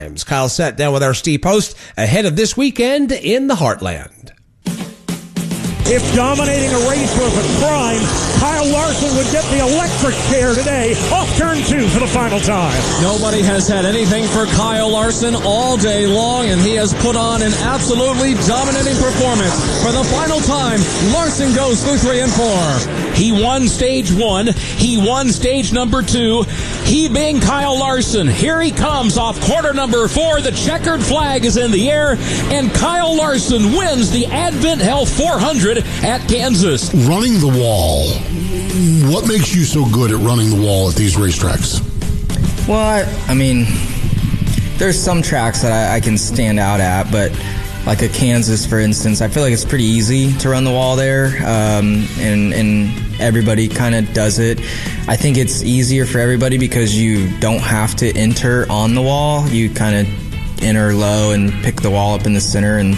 Kyle sat down with our Steve Post ahead of this weekend in the Heartland. If dominating a race was a crime, Kyle Larson would get the electric chair today off turn 2 for the final time. Nobody has had anything for Kyle Larson all day long, and he has put on an absolutely dominating performance. For the final time, Larson goes through 3 and 4. He won stage 1. He won stage number 2. He being Kyle Larson. Here he comes off quarter number 4. The checkered flag is in the air, and Kyle Larson wins the Advent Health 400 at Kansas. Running the wall. What makes you so good at running the wall at these racetracks? Well, I mean, there's some tracks that I can stand out at, but like a Kansas, for instance, I feel like it's pretty easy to run the wall there, and everybody kind of does it. I think it's easier for everybody because you don't have to enter on the wall. You kind of enter low and pick the wall up in the center, and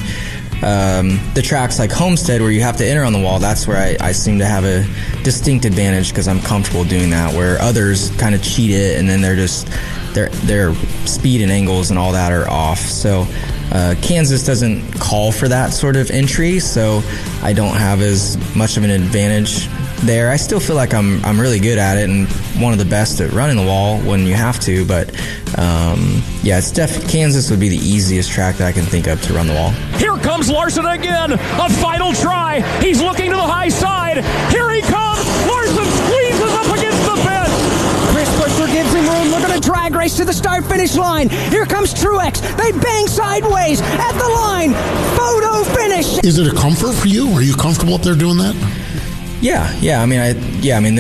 the tracks like Homestead where you have to enter on the wall, that's where I seem to have a distinct advantage because I'm comfortable doing that, where others kind of cheat it and then they're just their speed and angles and all that are off. So Kansas doesn't call for that sort of entry, so I don't have as much of an advantage there. I still feel like I'm really good at it and one of the best at running the wall when you have to, but yeah, it's Kansas would be the easiest track that I can think of to run the wall. Here comes Larson again, a final try. He's looking to the high side. Here he comes. Larson squeezes up against the fence. Chris Buescher gives him room. Look at a drag race to the start-finish line. Here comes Truex. They bang sideways at the line. Photo finish. Is it a comfort for you? Are you comfortable up there doing that? Yeah. I mean,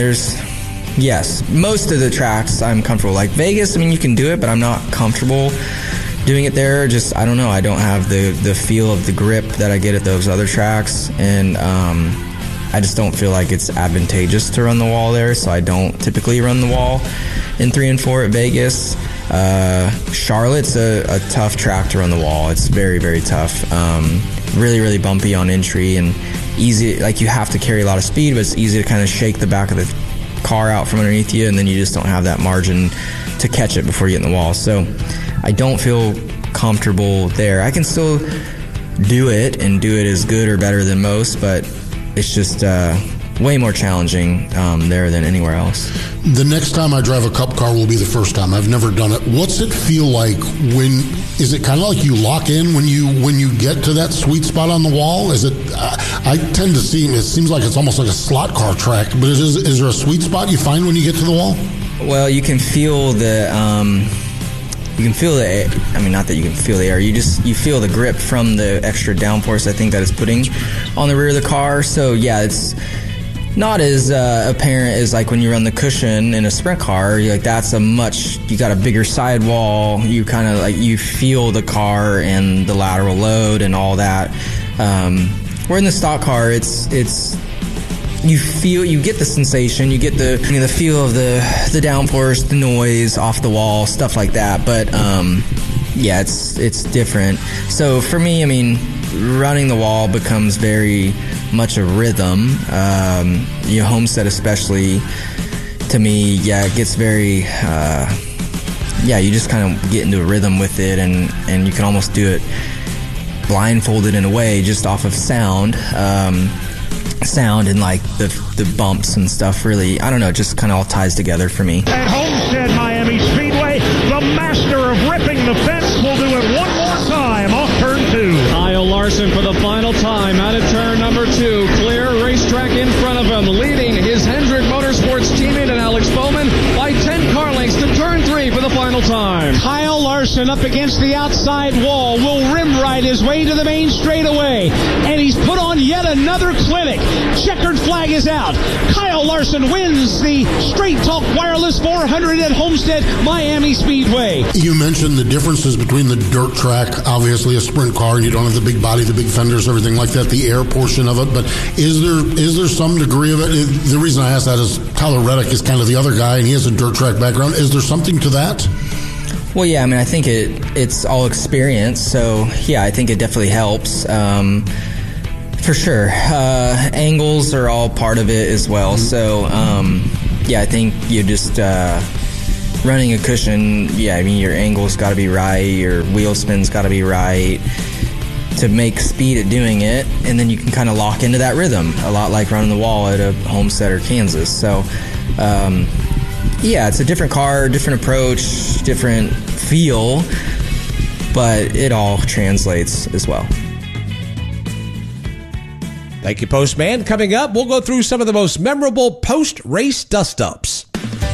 yes, most of the tracks I'm comfortable. Like Vegas, I mean, you can do it, but I'm not comfortable doing it there. Just, I don't know. I don't have the feel of the grip that I get at those other tracks, and I just don't feel like it's advantageous to run the wall there, so I don't typically run the wall in 3 and 4 at Vegas. Charlotte's a tough track to run the wall. It's very, very tough. Really, really bumpy on entry and easy. Like, you have to carry a lot of speed, but it's easy to kind of shake the back of the car out from underneath you, and then you just don't have that margin to catch it before you get in the wall. So I don't feel comfortable there. I can still do it and do it as good or better than most, but it's just way more challenging there than anywhere else. The next time I drive a Cup car will be the first time. I've never done it. What's it feel like is it kind of like you lock in when you get to that sweet spot on the wall? Is it, I tend to see, it seems like it's almost like a slot car track, but is there a sweet spot you find when you get to the wall? Well, you can feel the air. I mean, not that you can feel the air. You feel the grip from the extra downforce, I think, that it's putting on the rear of the car. So yeah, it's not as apparent as like when you run the cushion in a sprint car. You got a bigger sidewall. You kind of like, you feel the car and the lateral load and all that. Where in the stock car, it's you get the sensation, you get the feel of the downforce, the noise off the wall, stuff like that. But yeah, it's different. So for me, I mean, running the wall becomes very much a rhythm. Homestead especially, to me, yeah, it gets very you just kind of get into a rhythm with it, and you can almost do it blindfolded in a way, just off of sound and like the bumps and stuff. Really, I don't know, it just kind of all ties together for me. At Homestead Miami Speedway, the master of ripping the fence will do it one more time off turn 2. Kyle Larson for the final time out of turn number 2. Clear racetrack in front of him, leading his Hendrick Motorsports teammate and Alex Bowman by 10 car lengths to turn 3 for the final time. Kyle Larson up against the outside wall will rim ride his way to the main straightaway, and he's put on yet another clinic. Checkered flag is out. Kyle Larson wins the Straight Talk Wireless 400 at Homestead Miami Speedway. You mentioned the differences between the dirt track, obviously a sprint car, and you don't have the big body, the big fenders, everything like that, the air portion of it, but is there some degree of it? The reason I ask that is Tyler Reddick is kind of the other guy, and he has a dirt track background. Is there something to that? Well, yeah, I mean, I think it's all experience, so yeah, I think it definitely helps. For sure. Angles are all part of it as well. So, yeah, I think you just, running a cushion, your angle's got to be right, your wheel spin's got to be right to make speed at doing it, and then you can kind of lock into that rhythm, a lot like running the wall at a Homestead or Kansas. So, it's a different car, different approach, different feel, but it all translates as well. Thank you, Postman. Coming up, we'll go through some of the most memorable post-race dust-ups.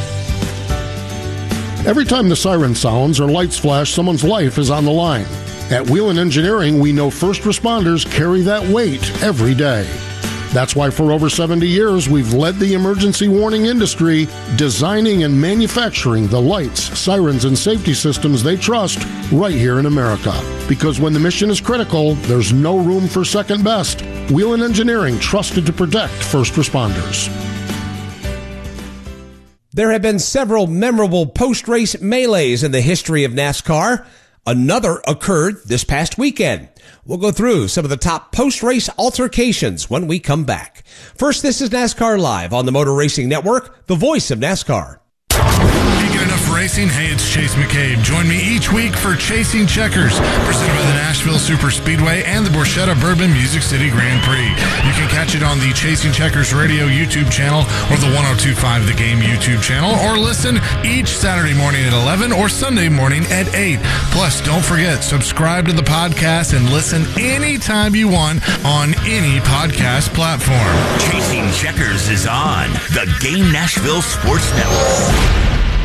Every time the siren sounds or lights flash, someone's life is on the line. At Whelen Engineering, we know first responders carry that weight every day. That's why for over 70 years, we've led the emergency warning industry, designing and manufacturing the lights, sirens, and safety systems they trust right here in America. Because when the mission is critical, there's no room for second best. Whelen Engineering, trusted to protect first responders. There have been several memorable post-race melees in the history of NASCAR. Another occurred this past weekend. We'll go through some of the top post-race altercations when we come back. First, this is NASCAR Live on the Motor Racing Network, the voice of NASCAR. Can't get enough racing? Hey, it's Chase McCabe. Join me each week for Chasing Checkers, presented by the Nashville Super Speedway and the Borchetta Bourbon Music City Grand Prix. You can catch it on the Chasing Checkers Radio YouTube channel or the 102.5 The Game YouTube channel, or listen each Saturday morning at 11 or Sunday morning at 8. Plus, don't forget, subscribe to the podcast and listen anytime you want on any podcast platform. Chasing Checkers is on the Game Nashville Sports Network.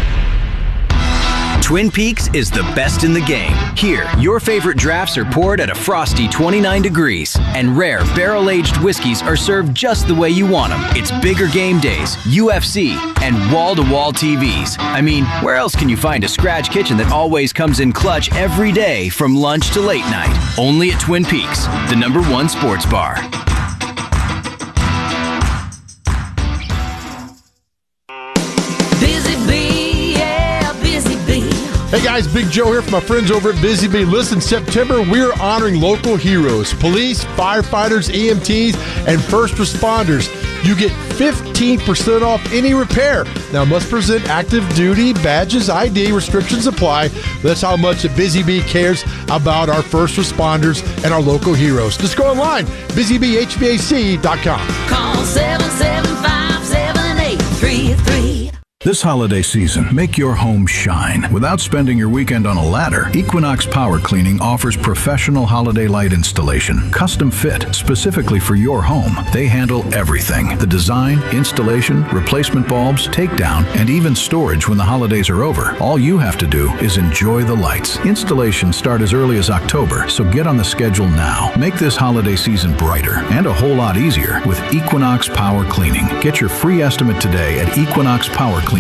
Twin Peaks is the best in the game. Here, your favorite drafts are poured at a frosty 29 degrees, and rare barrel-aged whiskeys are served just the way you want them. It's bigger game days, UFC, and wall-to-wall TVs. I mean, where else can you find a scratch kitchen that always comes in clutch every day from lunch to late night? Only at Twin Peaks, the #1 sports bar. Hey guys, Big Joe here from my friends over at Busy Bee. Listen, September, we're honoring local heroes, police, firefighters, EMTs, and first responders. You get 15% off any repair. Now, must present active duty badges, ID, restrictions apply. That's how much Busy Bee cares about our first responders and our local heroes. Just go online, busybeehvac.com. Call 775-7833. This holiday season, make your home shine without spending your weekend on a ladder. Equinox Power Cleaning offers professional holiday light installation, custom fit specifically for your home. They handle everything: the design, installation, replacement bulbs, takedown, and even storage when the holidays are over. All you have to do is enjoy the lights. Installations start as early as October, so get on the schedule now. Make this holiday season brighter and a whole lot easier with Equinox Power Cleaning. Get your free estimate today at equinoxpowercleaning.com.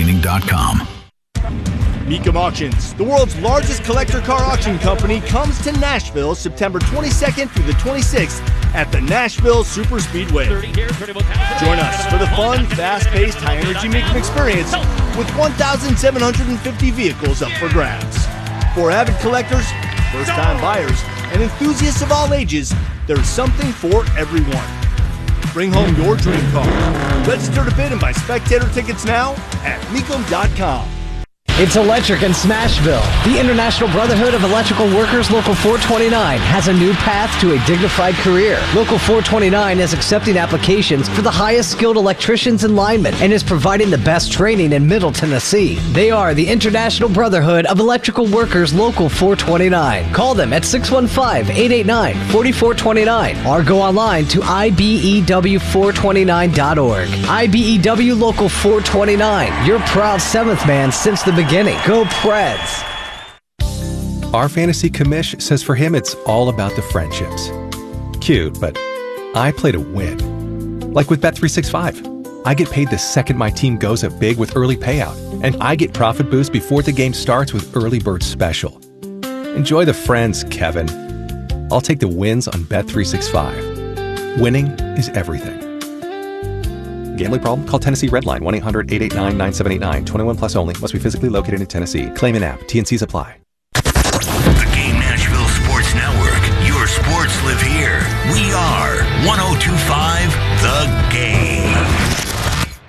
Mecum Auctions, the world's largest collector car auction company, comes to Nashville September 22nd through the 26th at the Nashville Super Speedway. Join us for the fun, fast-paced, high-energy Mecum experience with 1,750 vehicles up for grabs. For avid collectors, first-time buyers, and enthusiasts of all ages, there's something for everyone. Bring home your dream car. Register to bid and buy spectator tickets now at Mecum.com. It's electric in Smashville. The International Brotherhood of Electrical Workers Local 429 has a new path to a dignified career. Local 429 is accepting applications for the highest skilled electricians and linemen and is providing the best training in Middle Tennessee. They are the International Brotherhood of Electrical Workers Local 429. Call them at 615-889-4429 or go online to IBEW429.org. IBEW Local 429, your proud seventh man since the beginning. Go Preds! Our fantasy commish says for him it's all about the friendships. Cute, but I play to win. Like with Bet365. I get paid the second my team goes up big with early payout, and I get profit boost before the game starts with Early Bird Special. Enjoy the friends, Kevin. I'll take the wins on Bet365. Winning is everything. Gambling problem? Call Tennessee Redline 1-800-889-9789. 21 plus only. Must be physically located in Tennessee. Claim an app. T&Cs apply. The Game Nashville Sports Network. Your sports live here. We are 102.5 The Game.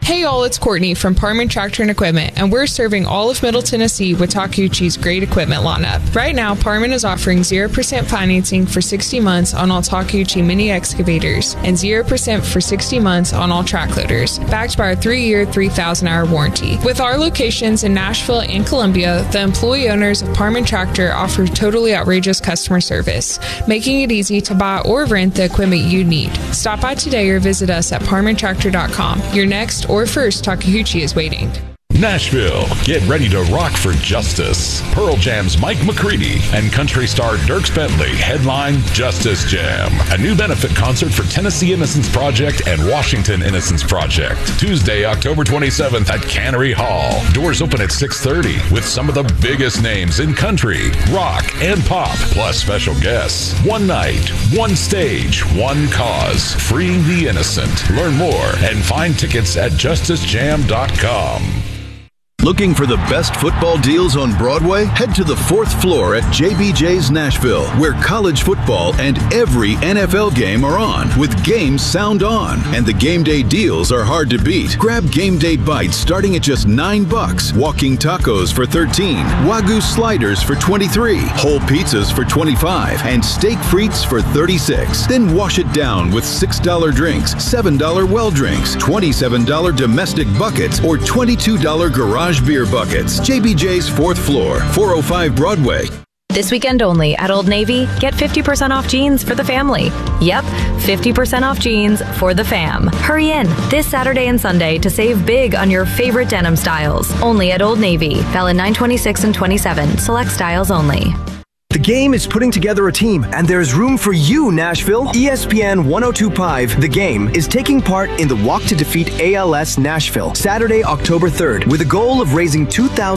Hey y'all, it's Courtney from Parman Tractor and Equipment, and we're serving all of Middle Tennessee with Takeuchi's great equipment lineup. Right now, Parman is offering 0% financing for 60 months on all Takeuchi mini excavators and 0% for 60 months on all track loaders, backed by our 3-year, 3,000-hour warranty. With our locations in Nashville and Columbia, the employee owners of Parman Tractor offer totally outrageous customer service, making it easy to buy or rent the equipment you need. Stop by today or visit us at parmantractor.com. Your next or first Takeuchi is waiting. Nashville, get ready to rock for justice. Pearl Jam's Mike McCready and country star Dierks Bentley headline Justice Jam, a new benefit concert for Tennessee Innocence Project and Washington Innocence Project. Tuesday, October 27th at Cannery Hall. Doors open at 6:30 with some of the biggest names in country, rock, and pop, plus special guests. One night, one stage, one cause, freeing the innocent. Learn more and find tickets at justicejam.com. Looking for the best football deals on Broadway? Head to the 4th floor at JBJ's Nashville, where college football and every NFL game are on, with games sound on. And the game day deals are hard to beat. Grab game day bites starting at just $9, walking tacos for $13, Wagyu sliders for $23, whole pizzas for $25, and steak frites for $36. Then wash it down with $6 drinks, $7 well drinks, $27 domestic buckets, or $22 garage beer buckets. JBJ's 4th floor, 405 Broadway. This weekend only at Old Navy, get 50% off jeans for the family. Yep, 50% off jeans for the fam. Hurry in this Saturday and Sunday to save big on your favorite denim styles. Only at Old Navy. Valid 9/26 and 27. Select styles only. The Game is putting together a team, and there's room for you, Nashville. ESPN 102.5 The Game is taking part in the Walk to Defeat ALS Nashville, Saturday, October 3rd, with a goal of raising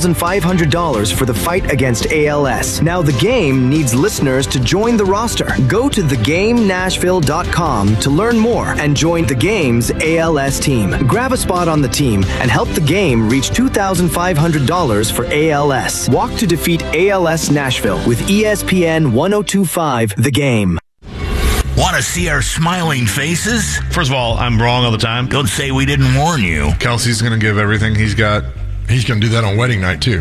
$2,500 for the fight against ALS. Now, The Game needs listeners to join the roster. Go to thegamenashville.com to learn more and join The Game's ALS team. Grab a spot on the team and help The Game reach $2,500 for ALS. Walk to Defeat ALS Nashville with ESPN 102.5 The Game. Want to see our smiling faces? First of all, I'm wrong all the time. Don't say we didn't warn you. Kelsey's going to give everything he's got. He's going to do that on wedding night, too.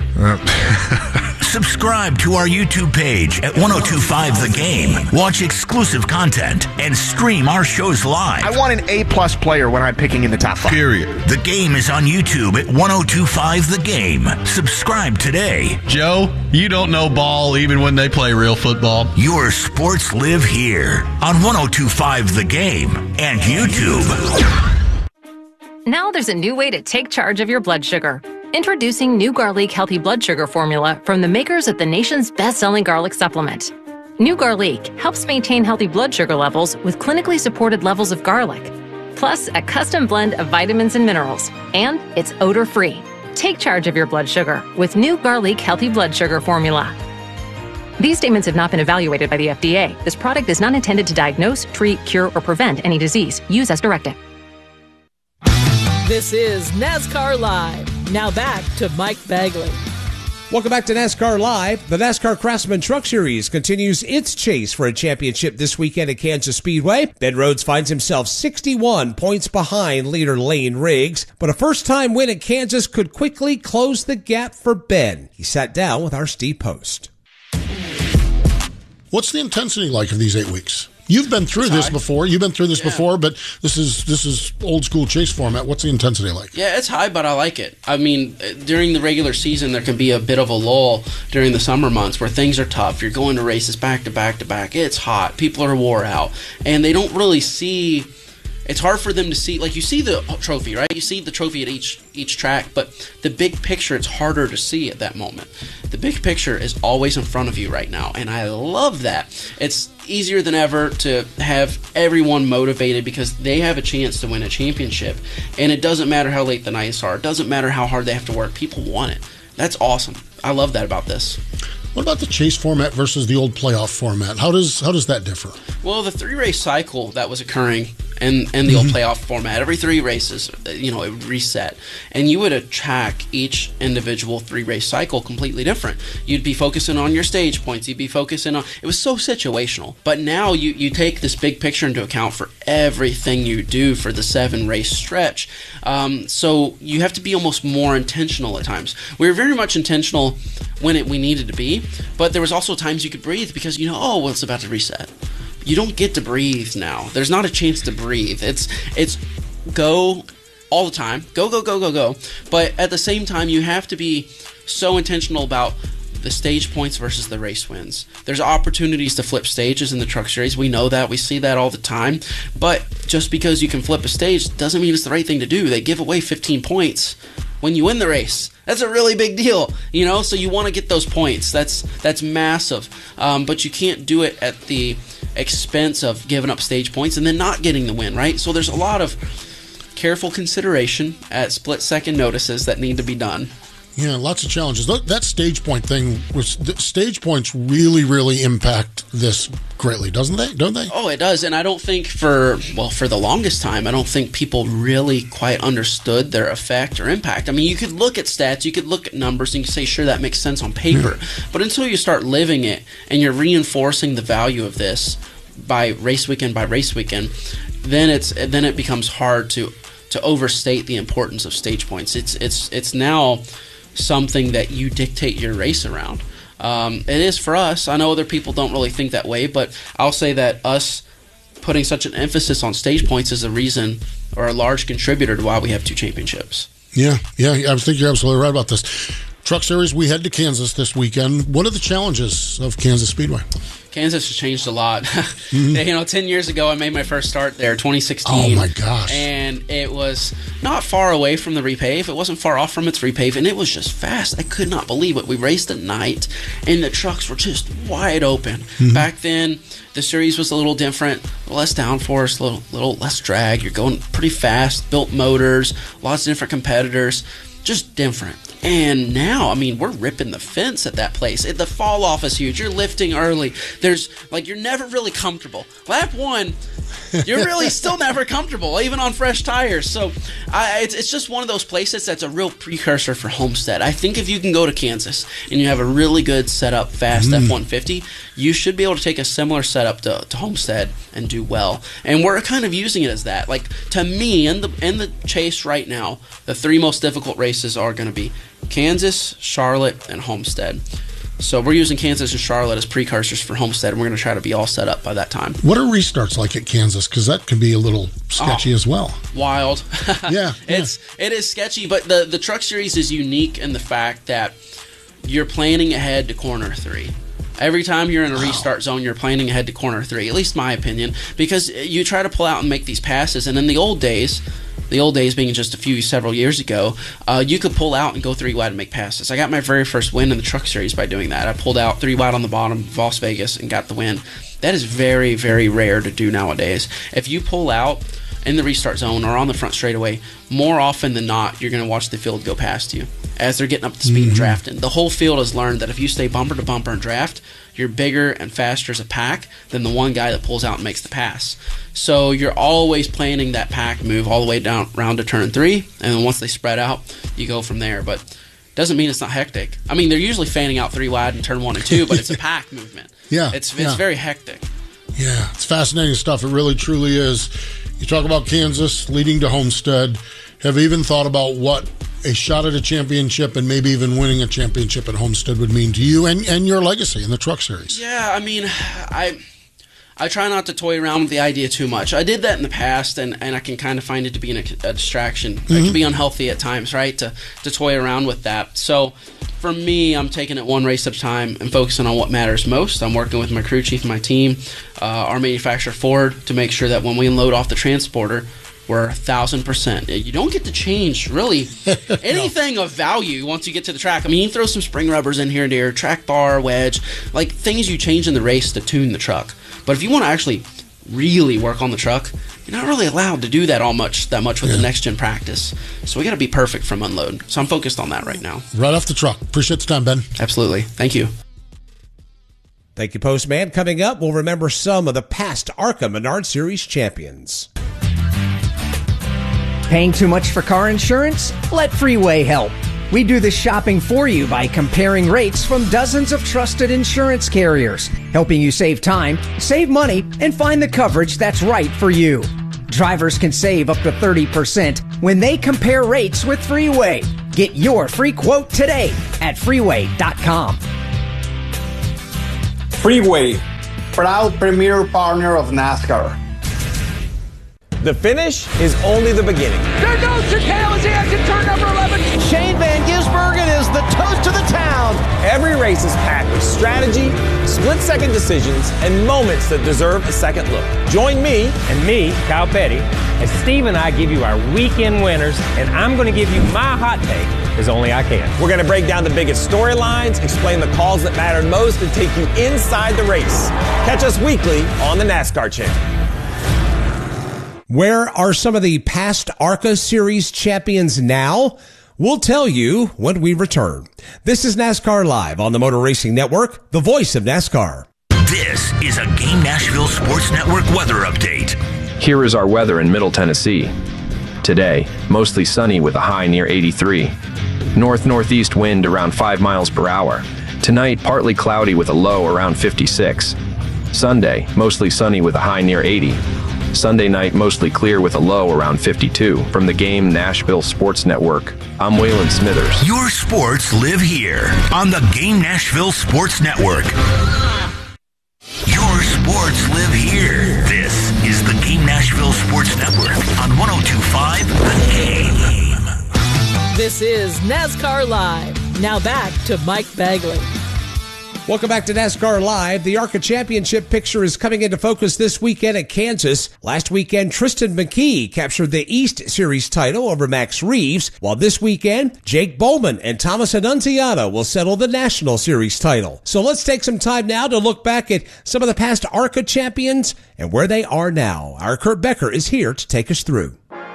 Subscribe to our YouTube page at 102.5 The Game. Watch exclusive content and stream our shows live. I want an A-plus player when I'm picking in the top 5. Period. The Game is on YouTube at 102.5 The Game. Subscribe today. Joe, you don't know ball even when they play real football. Your sports live here on 102.5 The Game and YouTube. Now there's a new way to take charge of your blood sugar. Introducing New Garlic Healthy Blood Sugar Formula from the makers of the nation's best-selling garlic supplement. New Garlic helps maintain healthy blood sugar levels with clinically supported levels of garlic, plus a custom blend of vitamins and minerals, and it's odor-free. Take charge of your blood sugar with New Garlic Healthy Blood Sugar Formula. These statements have not been evaluated by the FDA. This product is not intended to diagnose, treat, cure, or prevent any disease. Use as directed. This is NASCAR Live. Now back to Mike Bagley. Welcome back to NASCAR Live. The NASCAR Craftsman Truck Series continues its chase for a championship this weekend at Kansas Speedway. Ben Rhodes finds himself 61 points behind leader Lane Riggs, but a first-time win at Kansas could quickly close the gap for Ben. He sat down with our Steve Post. What's the intensity like of these 8 weeks? You've been through this before. You've been through this before, but this is old school chase format. What's the intensity like? Yeah, it's high, but I like it. I mean, during the regular season, there can be a bit of a lull during the summer months where things are tough. You're going to races back to back to back. It's hot. People are wore out, and they don't really see. It's hard for them to see. Like, you see the trophy, right? You see the trophy at each track, but the big picture, it's harder to see at that moment. The big picture is always in front of you right now, and I love that. It's easier than ever to have everyone motivated because they have a chance to win a championship, and it doesn't matter how late the nights are. It doesn't matter how hard they have to work. People want it. That's awesome. I love that about this. What about the chase format versus the old playoff format? How does that differ? Well, the 3-race cycle that was occurring in the old playoff format. Every 3 races, it would reset. And you would attack each individual 3-race cycle completely different. You'd be focusing on your stage points. You'd be focusing on... It was so situational. But now you take this big picture into account for everything you do for the 7-race stretch. So you have to be almost more intentional at times. We were very much intentional when we needed to be, but there was also times you could breathe because it's about to reset. You don't get to breathe now. There's not a chance to breathe. It's go all the time. Go. But at the same time, you have to be so intentional about the stage points versus the race wins. There's opportunities to flip stages in the Truck Series. We know that. We see that all the time. But just because you can flip a stage doesn't mean it's the right thing to do. They give away 15 points when you win the race. That's a really big deal, so you want to get those points. That's massive. But you can't do it at the expense of giving up stage points and then not getting the win, right? So there's a lot of careful consideration at split-second notices that need to be done. Yeah, lots of challenges. That stage point thing, stage points really, really impact this greatly, don't they? Oh, it does. And I don't think for the longest time, I don't think people really quite understood their effect or impact. I mean, you could look at stats, you could look at numbers, and you can say, sure, that makes sense on paper. Yeah. But until you start living it and you're reinforcing the value of this by race weekend, then it becomes hard to overstate the importance of stage points. It's now something that you dictate your race around. It is for us. I know other people don't really think that way, but I'll say that us putting such an emphasis on stage points is a reason or a large contributor to why we have 2 championships. Yeah, I think you're absolutely right about this. Truck Series, we head to Kansas this weekend. What are the challenges of Kansas Speedway? Kansas has changed a lot. 10 years ago, I made my first start there, 2016. Oh, my gosh. And it was not far away from the repave. It wasn't far off from its repave, and it was just fast. I could not believe it. We raced at night, and the trucks were just wide open. Back then, the series was a little different, less downforce, a little less drag. You're going pretty fast, built motors, lots of different competitors, just different. And now, I mean, we're ripping the fence at that place. The fall off is huge. You're lifting early. You're never really comfortable. Lap 1, you're really still never comfortable, even on fresh tires. So it's just one of those places that's a real precursor for Homestead. I think if you can go to Kansas and you have a really good setup, fast F-150, you should be able to take a similar setup to Homestead and do well. And we're kind of using it as that. Like, to me, in the chase right now, the 3 most difficult races are going to be Kansas, Charlotte, and Homestead. So we're using Kansas and Charlotte as precursors for Homestead, and we're going to try to be all set up by that time. What are restarts like at Kansas? Because that can be a little sketchy as well. Wild. Yeah. It is sketchy, but the Truck Series is unique in the fact that you're planning ahead to corner 3. Every time you're in a restart zone, you're planning ahead to corner 3, at least my opinion, because you try to pull out and make these passes, and in the old days being just several years ago, you could pull out and go 3 wide and make passes. I got my very first win in the Truck Series by doing that. I pulled out 3 wide on the bottom of Las Vegas and got the win. That is very, very rare to do nowadays. If you pull out in the restart zone or on the front straightaway, more often than not, you're going to watch the field go past you as they're getting up to speed and drafting. The whole field has learned that if you stay bumper to bumper and draft, you're bigger and faster as a pack than the one guy that pulls out and makes the pass. So you're always planning that pack move all the way down around to turn 3, and then once they spread out, you go from there. But doesn't mean it's not hectic. I mean, they're usually fanning out 3 wide in turn 1 and 2, but it's a pack movement. Yeah, it's very hectic. Yeah, it's fascinating stuff. It really, truly is. You talk about Kansas leading to Homestead. Have you even thought about what a shot at a championship and maybe even winning a championship at Homestead would mean to you and your legacy in the Truck Series? Yeah, I mean, I try not to toy around with the idea too much. I did that in the past, and I can kind of find it to be a distraction. It can be unhealthy at times, right, to toy around with that. So for me, I'm taking it one race at a time and focusing on what matters most. I'm working with my crew chief and my team, our manufacturer Ford, to make sure that when we unload off the transporter, we're 1,000%. You don't get to change, really, anything of value once you get to the track. I mean, you can throw some spring rubbers in here and there, track bar, wedge, like things you change in the race to tune the truck. But if you want to actually really work on the truck, you're not really allowed to do that much with the next-gen practice. So we got to be perfect from unload. So I'm focused on that right now. Right off the truck. Appreciate the time, Ben. Absolutely. Thank you. Thank you, Postman. Coming up, we'll remember some of the past ARCA Menard Series champions. Paying too much for car insurance? Let Freeway help. We do the shopping for you by comparing rates from dozens of trusted insurance carriers, helping you save time, save money, and find the coverage that's right for you. Drivers can save up to 30% when they compare rates with Freeway. Get your free quote today at freeway.com. Freeway, proud premier partner of NASCAR. The finish is only the beginning. There goes Chicane as he exits turn number 11. Shane Van Gisbergen is the toast of the town. Every race is packed with strategy, split-second decisions, and moments that deserve a second look. Join me and me, Kyle Petty, as Steve and I give you our weekend winners, and I'm going to give you my hot take as only I can. We're going to break down the biggest storylines, explain the calls that mattered most, and take you inside the race. Catch us weekly on the NASCAR Channel. Where are some of the past ARCA Series champions now? We'll tell you when we return. This is NASCAR Live on the Motor Racing Network, the voice of NASCAR. This is a Game Nashville Sports Network weather update. Here is our weather in Middle Tennessee. Today, mostly sunny with a high near 83. North-northeast wind around 5 miles per hour. Tonight, partly cloudy with a low around 56. Sunday, mostly sunny with a high near 80. Sunday night, mostly clear with a low around 52. From the Game Nashville Sports Network, I'm Waylon Smithers. Your sports live here on the Game Nashville Sports Network. Your sports live here. This is the Game Nashville Sports Network on 102.5 The Game. This is NASCAR Live. Now back to Mike Bagley. Welcome back to NASCAR Live. The ARCA Championship picture is coming into focus this weekend at Kansas. Last weekend, Tristan McKee captured the East Series title over Max Reeves, while this weekend, Jake Bowman and Thomas Annunziata will settle the National Series title. So let's take some time now to look back at some of the past ARCA champions and where they are now. Our Kurt Becker is here to take us through.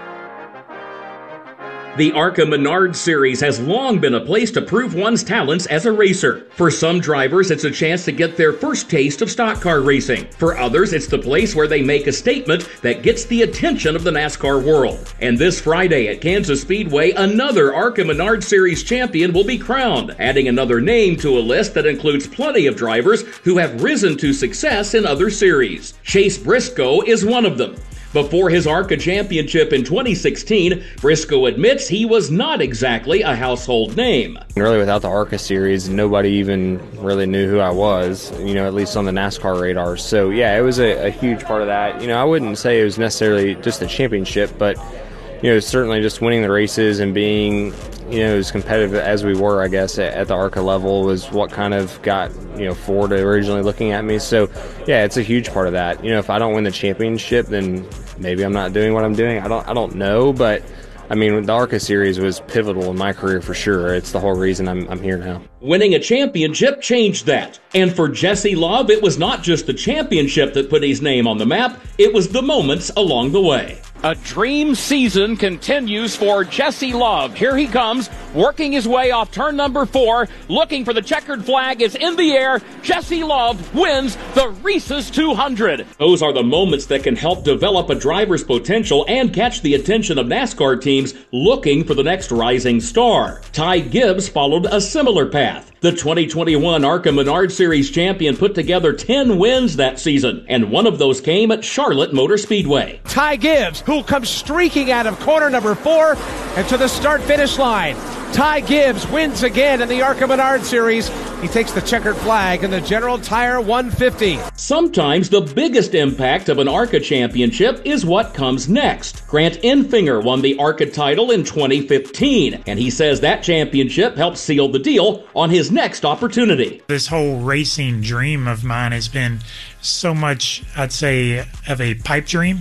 The ARCA Menard Series has long been a place to prove one's talents as a racer. For some drivers, it's a chance to get their first taste of stock car racing. For others, it's the place where they make a statement that gets the attention of the NASCAR world. And this Friday at Kansas Speedway, another ARCA Menard Series champion will be crowned, adding another name to a list that includes plenty of drivers who have risen to success in other series. Chase Briscoe is one of them. Before his ARCA championship in 2016, Briscoe admits he was not exactly a household name. Really, without the ARCA series, nobody even really knew who I was, at least on the NASCAR radar. So, yeah, it was a huge part of that. I wouldn't say it was necessarily just the championship, but, certainly just winning the races and being, as competitive as we were, I guess, at the ARCA level was what kind of got, Ford originally looking at me. So, yeah, it's a huge part of that. If I don't win the championship, then maybe I'm not doing what I'm doing. I don't know, but the ARCA series was pivotal in my career for sure. It's the whole reason I'm here now. Winning a championship changed that. And for Jesse Love, it was not just the championship that put his name on the map, it was the moments along the way. A dream season continues for Jesse Love. Here he comes, working his way off turn number 4, looking for the checkered flag, is in the air. Jesse Love wins the Reese's 200. Those are the moments that can help develop a driver's potential and catch the attention of NASCAR teams looking for the next rising star. Ty Gibbs followed a similar path. The 2021 ARCA Menard Series champion put together 10 wins that season, and one of those came at Charlotte Motor Speedway. Ty Gibbs, who'll come streaking out of corner number 4 and to the start-finish line. Ty Gibbs wins again in the ARCA Menard Series. He takes the checkered flag in the General Tire 150. Sometimes the biggest impact of an ARCA championship is what comes next. Grant Enfinger won the ARCA title in 2015, and he says that championship helped seal the deal on his next opportunity. This whole racing dream of mine has been so much, I'd say, of a pipe dream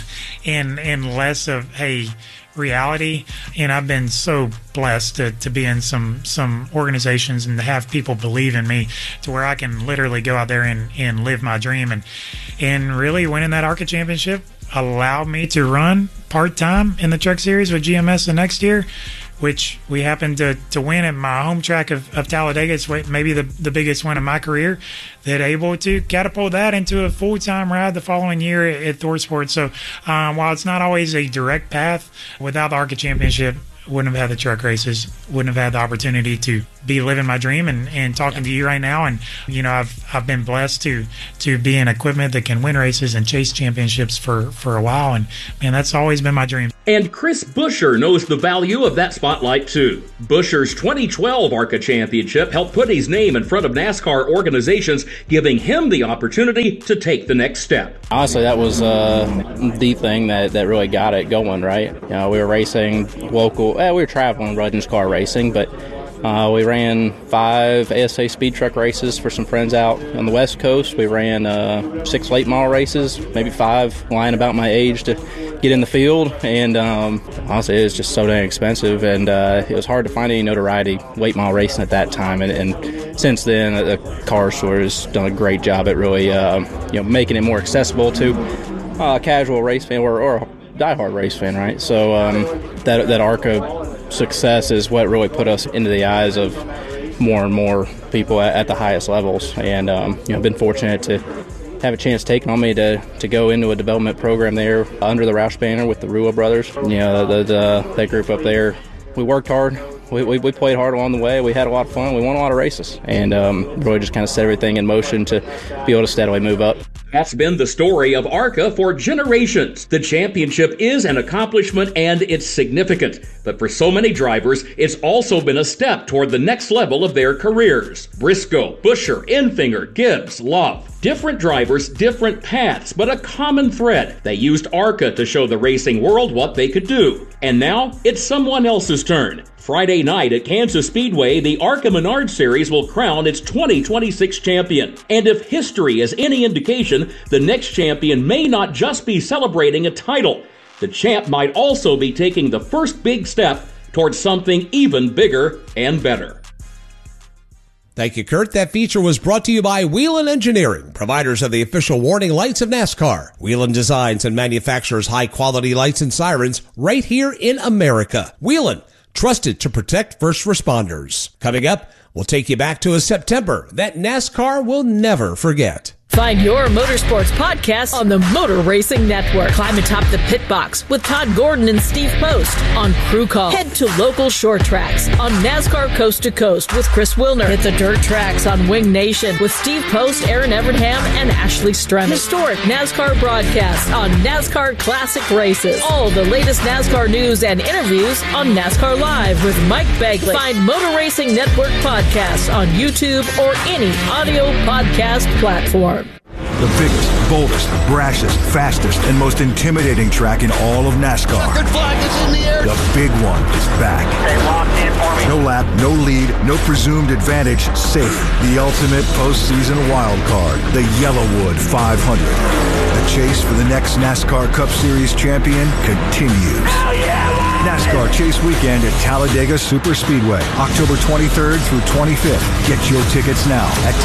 and less of a reality. And I've been so blessed to be in some organizations and to have people believe in me to where I can literally go out there and live my dream. And really winning that ARCA championship allowed me to run part-time in the Truck Series with GMS the next year, which we happened to win at my home track of Talladega. It's maybe the biggest win of my career, that able to catapult that into a full-time ride the following year at ThorSport. So while it's not always a direct path, without the ARCA Championship, wouldn't have had the truck races, wouldn't have had the opportunity to be living my dream and talking to you right now. And, you know, I've been blessed to be in equipment that can win races and chase championships for a while. And, man, that's always been my dream. And Chris Buescher knows the value of that spotlight, too. Buescher's 2012 ARCA Championship helped put his name in front of NASCAR organizations, giving him the opportunity to take the next step. Honestly, that was the thing that really got it going, right? You know, we were racing local. We were traveling Rudgens car racing, but we ran 5 ASA speed truck races for some friends out on the West Coast. We ran 6 late model races, maybe 5, lying about my age to get in the field. And honestly, it was just so dang expensive, and it was hard to find any notoriety late model racing at that time. And since then, the car store has done a great job at really making it more accessible to a casual race fan or a diehard race fan, right? So that ARCA success is what really put us into the eyes of more and more people at the highest levels. And I've been fortunate to have a chance taken on me to go into a development program there under the Roush banner with the Rua brothers. You know, that group up there. We worked hard. We played hard along the way. We had a lot of fun. We won a lot of races, and really just kind of set everything in motion to be able to steadily move up. That's been the story of ARCA for generations. The championship is an accomplishment and it's significant. But for so many drivers, it's also been a step toward the next level of their careers. Briscoe, Buescher, Enfinger, Gibbs, Love. Different drivers, different paths, but a common thread. They used ARCA to show the racing world what they could do. And now, it's someone else's turn. Friday night at Kansas Speedway, the ARCA Menard Series will crown its 2026 champion. And if history is any indication, the next champion may not just be celebrating a title. The champ might also be taking the first big step towards something even bigger and better. Thank you, Kurt. That feature was brought to you by Whelen Engineering, providers of the official warning lights of NASCAR. Whelen designs and manufactures high-quality lights and sirens right here in America. Whelen, trusted to protect first responders. Coming up, we'll take you back to a September that NASCAR will never forget. Find your motorsports podcast on the Motor Racing Network. Climb atop the pit box with Todd Gordon and Steve Post on Crew Call. Head to local short tracks on NASCAR Coast to Coast with Chris Wilner. Hit the dirt tracks on Wing Nation with Steve Post, Aaron Evernham, and Ashley Stremick. Historic NASCAR broadcasts on NASCAR Classic Races. All the latest NASCAR news and interviews on NASCAR Live with Mike Begley. Find Motor Racing Network podcasts on YouTube or any audio podcast platform. The biggest, boldest, brashest, fastest, and most intimidating track in all of NASCAR. Checkered flag is in the air. The big one is back. Stay locked in for me. No lap, no lead, no presumed advantage, safe. The ultimate postseason wild card, the Yellowwood 500. The chase for the next NASCAR Cup Series champion continues. Hell yeah! NASCAR Chase Weekend at Talladega Superspeedway, October 23rd through 25th. Get your tickets now at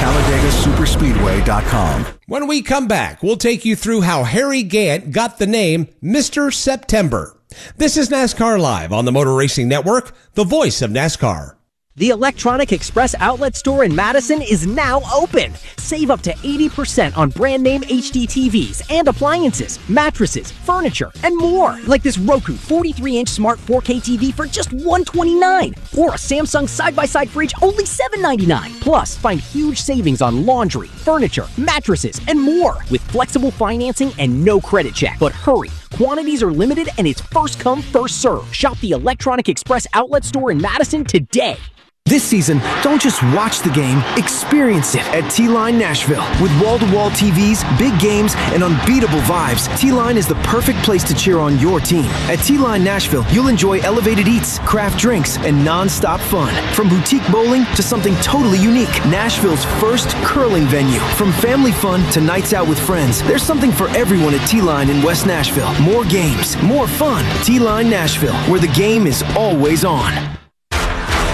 TalladagaSuperspeedway.com. When we come back, we'll take you through how Harry Gant got the name Mr. September. This is NASCAR Live on the Motor Racing Network, the voice of NASCAR. The Electronic Express outlet store in Madison is now open. Save up to 80% on brand name HD TVs and appliances, mattresses, furniture, and more. Like this Roku 43-inch smart 4K TV for just $129. Or a Samsung side-by-side fridge only $799. Plus, find huge savings on laundry, furniture, mattresses, and more. With flexible financing and no credit check. But hurry, quantities are limited and it's first come, first serve. Shop the Electronic Express outlet store in Madison today. This season, don't just watch the game, experience it at T-Line Nashville. With wall-to-wall TVs, big games, and unbeatable vibes, T-Line is the perfect place to cheer on your team. At T-Line Nashville, you'll enjoy elevated eats, craft drinks, and non-stop fun. From boutique bowling to something totally unique, Nashville's first curling venue. From family fun to nights out with friends, there's something for everyone at T-Line in West Nashville. More games, more fun. T-Line Nashville, where the game is always on.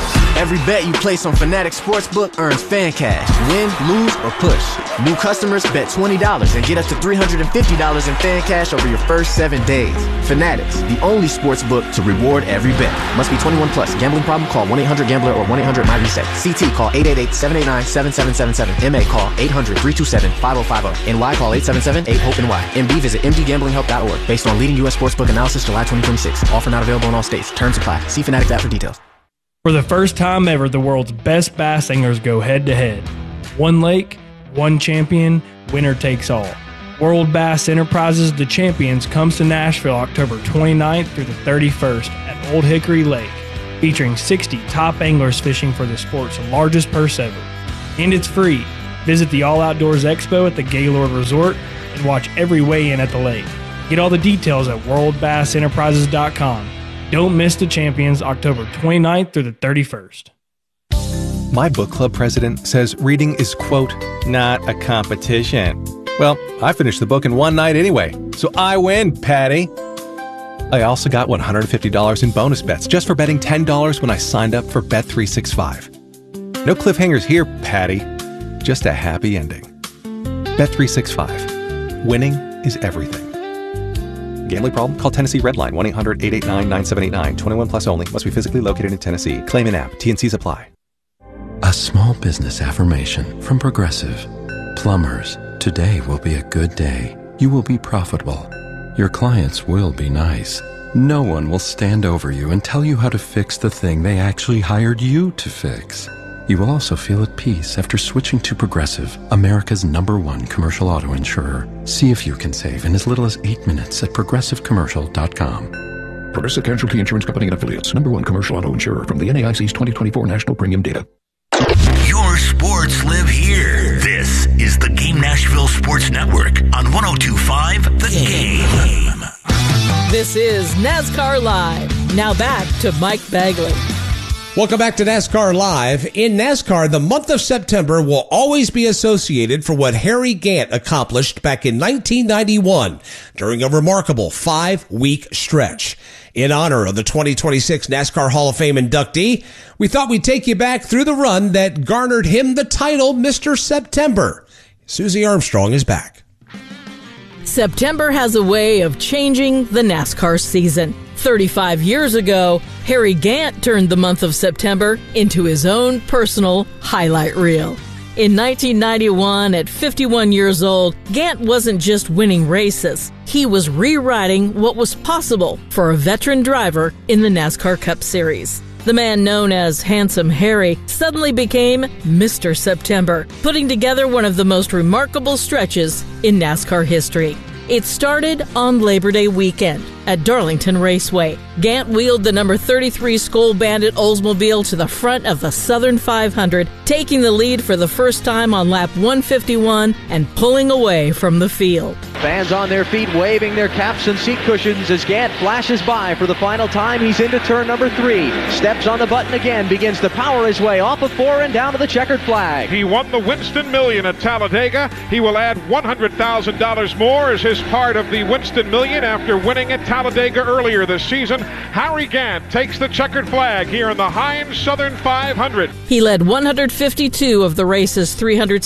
Every bet you place on Fanatics Sportsbook earns fan cash. Win, lose, or push. New customers bet $20 and get up to $350 in fan cash over your first 7 days. Fanatics, the only sportsbook to reward every bet. Must be 21 plus. Gambling problem? Call 1-800-GAMBLER or 1-800-MY-RESET. CT, call 888-789-7777. MA, call 800-327-5050. NY, call 877-8-HOPE-NY. MD, visit mdgamblinghelp.org. Based on leading U.S. sportsbook analysis, July 2026. Offer not available in all states. Terms apply. See Fanatics app for details. For the first time ever, the world's best bass anglers go head-to-head. One lake, one champion, winner takes all. World Bass Enterprises The Champions comes to Nashville October 29th through the 31st at Old Hickory Lake, featuring 60 top anglers fishing for the sport's largest purse ever. And it's free. Visit the All Outdoors Expo at the Gaylord Resort and watch every weigh-in at the lake. Get all the details at worldbassenterprises.com. Don't miss The Champions October 29th through the 31st. My book club president says reading is, quote, not a competition. Well, I finished the book in one night anyway, so I win, Patty. I also got $150 in bonus bets just for betting $10 when I signed up for Bet365. No cliffhangers here, Patty. Just a happy ending. Bet365. Winning is everything. Gambling problem? Call Tennessee Redline 1-800-889-9789. 21 plus only. Must be physically located in Tennessee. Claim in app. T&Cs apply. A small business affirmation from Progressive. Plumbers, today will be a good day. You will be profitable. Your clients will be nice. No one will stand over you and tell you how to fix the thing they actually hired you to fix. You will also feel at peace after switching to Progressive, America's #1 commercial auto insurer. See if you can save in as little as 8 minutes at progressivecommercial.com. Progressive Casualty Insurance Company and Affiliates, #1 commercial auto insurer from the NAIC's 2024 National Premium Data. Your sports live here. This is the Game Nashville Sports Network on 102.5 The Game. This is NASCAR Live. Now back to Mike Bagley. Welcome back to NASCAR Live. In NASCAR, the month of September will always be associated for what Harry Gant accomplished back in 1991 during a remarkable 5-week stretch. In honor of the 2026 NASCAR Hall of Fame inductee, we thought we'd take you back through the run that garnered him the title Mr. September. Susie Armstrong is back. September has a way of changing the NASCAR season. 35 years ago, Harry Gant turned the month of September into his own personal highlight reel. In 1991, at 51 years old, Gant wasn't just winning races. He was rewriting what was possible for a veteran driver in the NASCAR Cup Series. The man known as Handsome Harry suddenly became Mr. September, putting together one of the most remarkable stretches in NASCAR history. It started on Labor Day weekend at Darlington Raceway. Gant wheeled the number 33 Skoal Bandit Oldsmobile to the front of the Southern 500, taking the lead for the first time on lap 151 and pulling away from the field. Fans on their feet waving their caps and seat cushions as Gant flashes by for the final time. He's into turn number 3. Steps on the button again, begins to power his way off of 4 and down to the checkered flag. He won the Winston Million at Talladega. He will add $100,000 more as his part of the Winston Million after winning at Talladega earlier this season. Harry Gant takes the checkered flag here in the Heinz Southern 500. He led 152 of the race's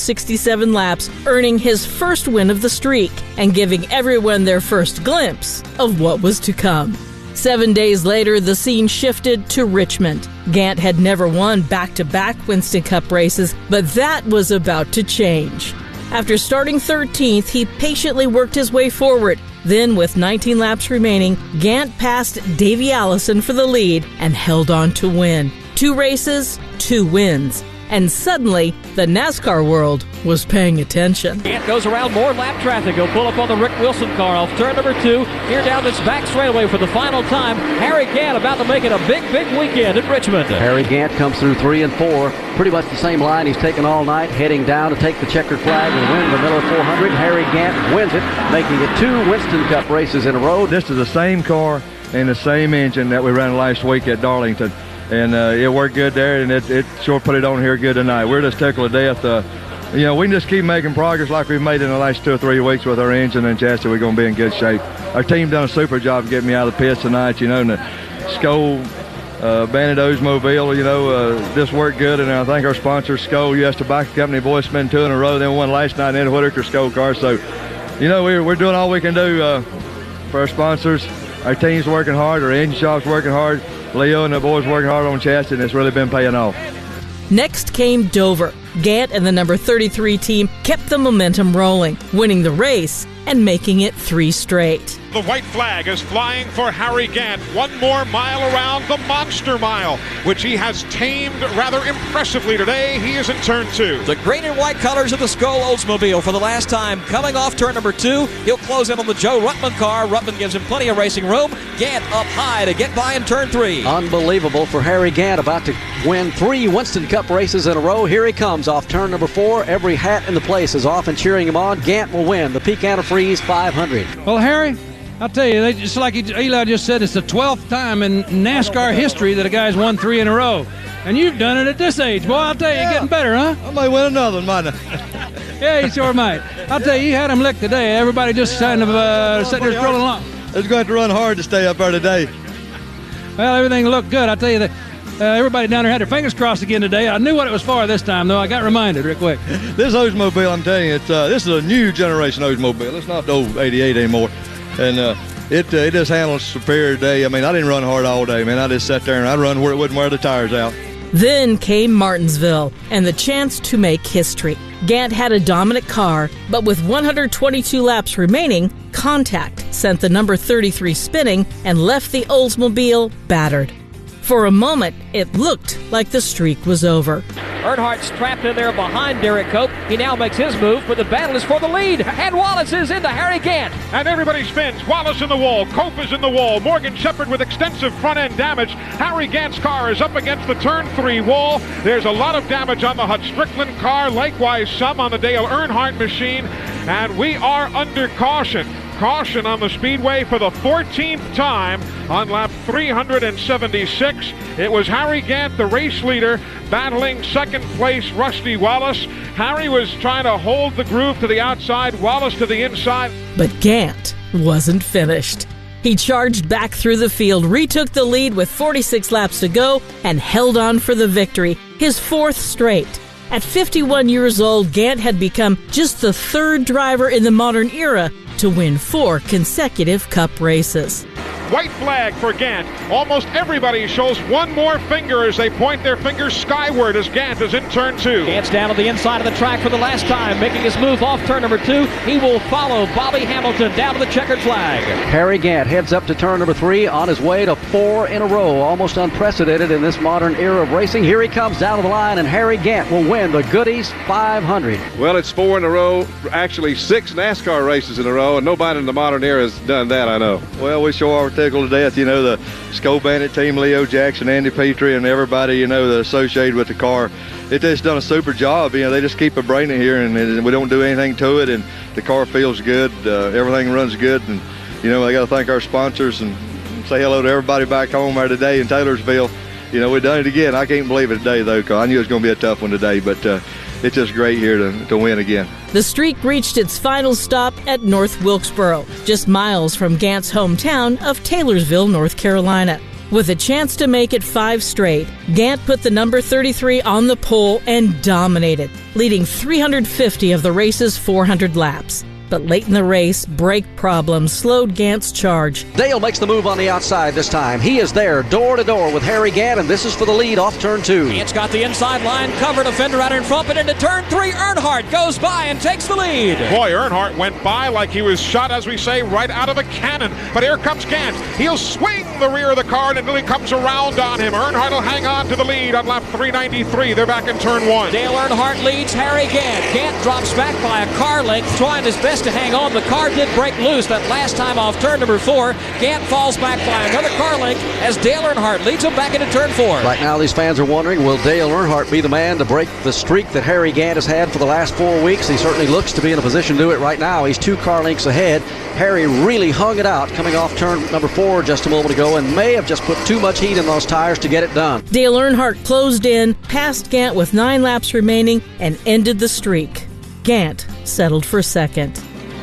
367 laps, earning his first win of the streak and giving everyone their first glimpse of what was to come. 7 days later, the scene shifted to Richmond. Gant had never won back-to-back Winston Cup races, but that was about to change. After starting 13th, he patiently worked his way forward. Then, with 19 laps remaining, Gant passed Davey Allison for the lead and held on to win. 2 races, 2 wins. And suddenly, the NASCAR world was paying attention. Gant goes around more lap traffic. He'll pull up on the Rick Wilson car off turn number 2. Here down this back straightaway for the final time. Harry Gant about to make it a big weekend in Richmond. Harry Gant comes through 3 and 4. Pretty much the same line he's taken all night, heading down to take the checkered flag and win the Miller 400. Harry Gant wins it, making it 2 Winston Cup races in a row. This is the same car and the same engine that we ran last week at Darlington. And it worked good there, and it sure put it on here good tonight. We're just tickled to death. We can just keep making progress like we've made in the last 2 or 3 weeks with our engine and chassis. We're going to be in good shape. Our team done a super job getting me out of the pits tonight, and the Skoal Bandit Oldsmobile, this worked good, and I think our sponsor, Skoll U.S. Tobacco Company, boys spent 2 in a row. Then won last night in Ed Whitaker Skoll car. So, we're doing all we can do for our sponsors. Our team's working hard. Our engine shop's working hard. Leo and the boys working hard on chassis, and it's really been paying off. Next came Dover. Gant and the number 33 team kept the momentum rolling, winning the race and making it 3 straight. The white flag is flying for Harry Gant. 1 more mile around the Monster Mile, which he has tamed rather impressively today. He is in turn 2. The green and white colors of the Skoll Oldsmobile for the last time. Coming off turn number 2, he'll close in on the Joe Ruttman car. Ruttman gives him plenty of racing room. Gant up high to get by in turn 3. Unbelievable for Harry Gant, about to win 3 Winston Cup races in a row. Here he comes off turn number 4. Every hat in the place is off and cheering him on. Gant will win the Peak Antifreeze 500. Well, Harry, I'll tell you, just like Eli just said, it's the 12th time in NASCAR history that a guy's won 3 in a row. And you've done it at this age. Boy, I'll tell you, you're getting better, huh? I might win another one, mightn't I? Yeah, you sure might. I'll tell you had him licked today. Everybody just kind of sitting there strolling along. It's going to run hard to stay up there today. Well, everything looked good. I'll tell you that everybody down there had their fingers crossed again today. I knew what it was for this time, though. I got reminded real quick. This Oldsmobile, I'm telling you, this is a new generation Oldsmobile. It's not the old 88 anymore. And it just handles superior today. I mean, I didn't run hard all day, man. I just sat there and I run where it wouldn't wear the tires out. Then came Martinsville and the chance to make history. Gant had a dominant car, but with 122 laps remaining, contact sent the number 33 spinning and left the Oldsmobile battered. For a moment, it looked like the streak was over. Earnhardt's trapped in there behind Derek Cope. He now makes his move, but the battle is for the lead. And Wallace is into Harry Gant. And everybody spins. Wallace in the wall. Cope is in the wall. Morgan Shepherd with extensive front-end damage. Harry Gant's car is up against the turn 3 wall. There's a lot of damage on the Hut Strickland car. Likewise, some on the Dale Earnhardt machine. And we are under caution. Caution on the speedway for the 14th time on lap 376. It was Harry Gant, the race leader, battling second place Rusty Wallace. Harry was trying to hold the groove to the outside, Wallace to the inside. But Gant wasn't finished. He charged back through the field, retook the lead with 46 laps to go, and held on for the victory, his 4th straight. At 51 years old, Gant had become just the 3rd driver in the modern era to win 4 consecutive Cup races. White flag for Gant. Almost everybody shows one more finger as they point their fingers skyward as Gant is in turn 2. Gant's down on the inside of the track for the last time, making his move off turn number 2. He will follow Bobby Hamilton down to the checkered flag. Harry Gant heads up to turn number 3 on his way to 4 in a row, almost unprecedented in this modern era of racing. Here he comes down to the line, and Harry Gant will win the Goodies 500. Well, it's 4 in a row, actually 6 NASCAR races in a row, and nobody in the modern era has done that, I know. Well, we sure are tickled to death. The Skoll Bandit team, Leo Jackson, Andy Petrie, and everybody, that associated with the car. It just done a super job. They just keep a brain in here, and we don't do anything to it, and the car feels good. Everything runs good, and, I got to thank our sponsors and say hello to everybody back home there today in Taylorsville. We've done it again. I can't believe it today, though, because I knew it was going to be a tough one today, but it's just great here to win again. The streak reached its final stop at North Wilkesboro, just miles from Gant's hometown of Taylorsville, North Carolina. With a chance to make it 5 straight, Gant put the number 33 on the pole and dominated, leading 350 of the race's 400 laps. But late in the race, brake problems slowed Gant's charge. Dale makes the move on the outside this time. He is there, door to door with Harry Gant, and this is for the lead off turn 2. Gant's got the inside line covered, a fender out in front, but into turn 3, Earnhardt goes by and takes the lead. Boy, Earnhardt went by like he was shot, as we say, right out of a cannon. But here comes Gant. He'll swing the rear of the car until he comes around on him. Earnhardt will hang on to the lead on lap 393. They're back in turn 1. Dale Earnhardt leads Harry Gant. Gant drops back by a car length, trying his best to hang on. The car did break loose that last time off turn number 4. Gant falls back by another car length as Dale Earnhardt leads him back into turn 4. Right now, these fans are wondering, will Dale Earnhardt be the man to break the streak that Harry Gant has had for the last 4 weeks? He certainly looks to be in a position to do it right now. He's 2 car lengths ahead. Harry really hung it out coming off turn number 4 just a moment ago and may have just put too much heat in those tires to get it done. Dale Earnhardt closed in, passed Gant with 9 laps remaining, and ended the streak. Gant settled for second.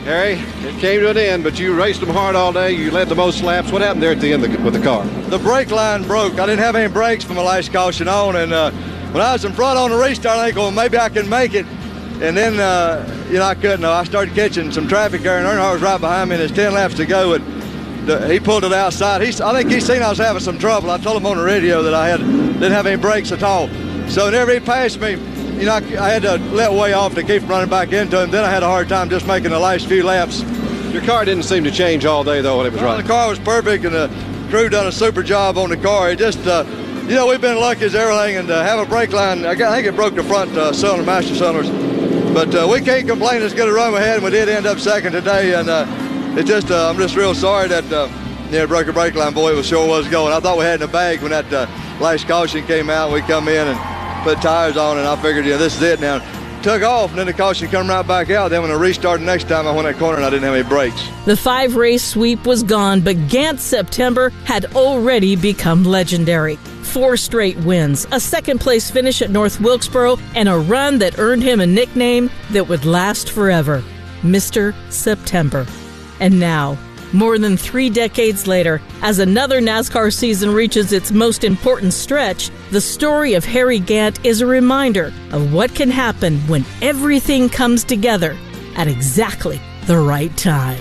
Harry, it came to an end, but you raced them hard all day. You led the most laps. What happened there at the end with the car? The brake line broke. I didn't have any brakes from the last caution on, and when I was in front on the restart, I think, well, maybe I can make it. And then, I couldn't. I started catching some traffic there, and Earnhardt was right behind me, and there's 10 laps to go, and he pulled it outside. I think he seen I was having some trouble. I told him on the radio that I didn't have any brakes at all. So whenever he passed me, I had to let way off to keep running back into him. Then I had a hard time just making the last few laps. Your car didn't seem to change all day, though, when it was running. The car was perfect, and the crew done a super job on the car. It just, we've been lucky as everything, and to have a brake line, I think it broke the front cylinder, master cylinders. But we can't complain. It's good to run ahead, and we did end up second today. And I'm just real sorry that broke a brake line. Boy, it sure was going. I thought we had it in the bag when that last caution came out. We come in and put tires on, and I figured, this is it now. Took off, and then the caution come right back out. Then when I restarted the next time, I went that corner, and I didn't have any brakes. The 5-race sweep was gone, but Gant's September had already become legendary. 4 straight wins, a second-place finish at North Wilkesboro, and a run that earned him a nickname that would last forever, Mr. September. And now, more than 3 decades later, as another NASCAR season reaches its most important stretch, the story of Harry Gant is a reminder of what can happen when everything comes together at exactly the right time.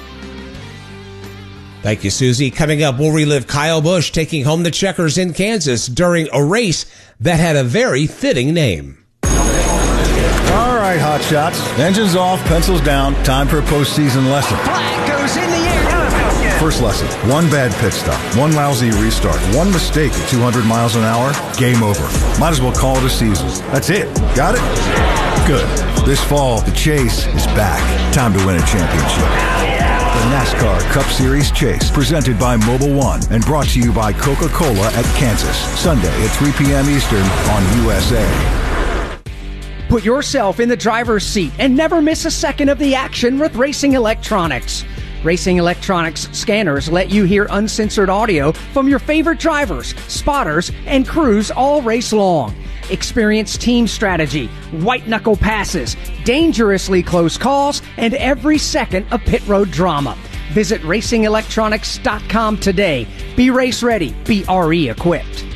Thank you, Susie. Coming up, we'll relive Kyle Busch taking home the checkers in Kansas during a race that had a very fitting name. All right, hot shots. Engines off, pencils down. Time for a postseason lesson. Flag goes in the air. First lesson, one bad pit stop, one lousy restart, one mistake at 200 miles an hour, game over. Might as well call it a season. That's it. Got it? Good. This fall, the Chase is back. Time to win a championship. The NASCAR Cup Series Chase, presented by Mobil 1 and brought to you by Coca-Cola at Kansas, Sunday at 3 p.m. Eastern on USA. Put yourself in the driver's seat and never miss a second of the action with Racing Electronics. Racing Electronics scanners let you hear uncensored audio from your favorite drivers, spotters, and crews all race long. Experience team strategy, white-knuckle passes, dangerously close calls, and every second of pit road drama. Visit RacingElectronics.com today. Be race ready. Be RE equipped.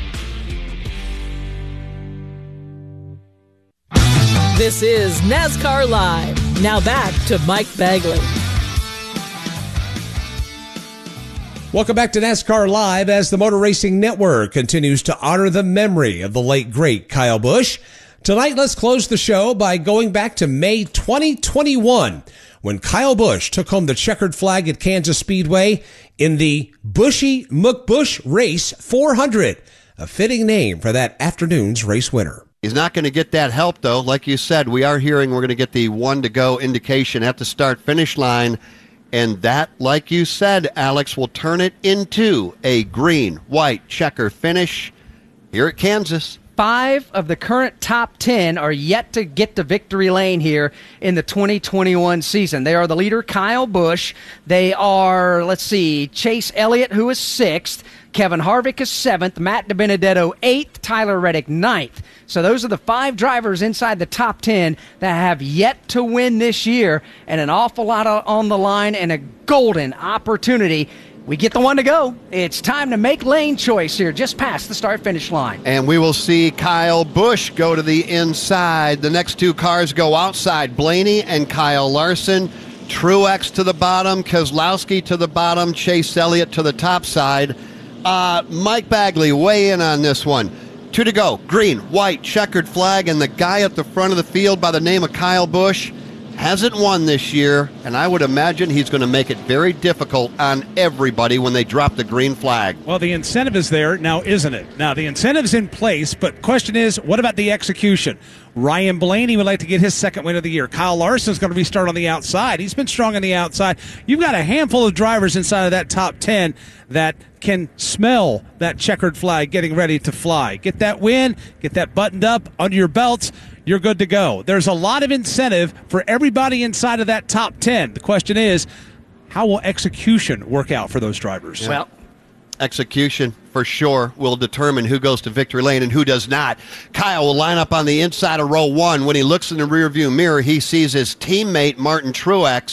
This is NASCAR Live. Now back to Mike Bagley. Welcome back to NASCAR Live as the Motor Racing Network continues to honor the memory of the late, great Kyle Busch. Tonight, let's close the show by going back to May 2021 when Kyle Busch took home the checkered flag at Kansas Speedway in the Bushy McBush Race 400, a fitting name for that afternoon's race winner. He's not going to get that help, though. Like you said, we are hearing we're going to get the 1 to go indication at the start-finish line. And that, like you said, Alex, will turn it into a green-white checker finish here at Kansas. 5 of the current top 10 are yet to get to victory lane here in the 2021 season. They are the leader, Kyle Busch. They are, Chase Elliott, who is 6th. Kevin Harvick is 7th. Matt DiBenedetto 8th. Tyler Reddick 9th. So those are the 5 drivers inside the top 10 that have yet to win this year, and an awful lot on the line and a golden opportunity. We get the 1 to go. It's time to make lane choice here just past the start-finish line. And we will see Kyle Busch go to the inside. The next 2 cars go outside. Blaney and Kyle Larson. Truex to the bottom. Keselowski to the bottom. Chase Elliott to the top side. Mike Bagley, weigh in on this one. 2 to go. Green, white, checkered flag, and the guy at the front of the field by the name of Kyle Busch hasn't won this year, and I would imagine he's going to make it very difficult on everybody when they drop the green flag. Well, the incentive is there now, isn't it? Now, the incentive's in place, but question is, what about the execution? Ryan Blaney would like to get his 2nd win of the year. Kyle Larson's going to restart on the outside. He's been strong on the outside. You've got a handful of drivers inside of that top 10 that can smell that checkered flag getting ready to fly. Get that win, get that buttoned up under your belts, you're good to go. There's a lot of incentive for everybody inside of that top 10. The question is, how will execution work out for those drivers? Well, execution, for sure, will determine who goes to victory lane and who does not. Kyle will line up on the inside of row 1. When he looks in the rearview mirror, he sees his teammate, Martin Truex,